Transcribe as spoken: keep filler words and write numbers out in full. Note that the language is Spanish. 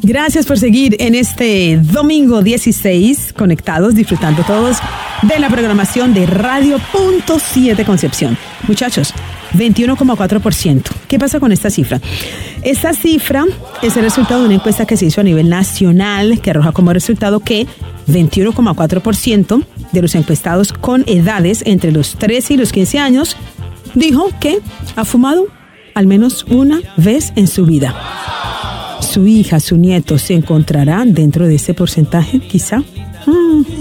Gracias por seguir en este domingo dieciséis, conectados, disfrutando todos de la programación de Radio Punto siete Concepción. Muchachos, veintiuno coma cuatro por ciento. ¿Qué pasa con esta cifra? Esta cifra es el resultado de una encuesta que se hizo a nivel nacional que arroja como resultado que veintiuno coma cuatro por ciento de los encuestados con edades entre los trece y los quince años dijo que ha fumado al menos una vez en su vida. ¿Su hija, su nieto se encontrarán dentro de ese porcentaje, quizá? Mm.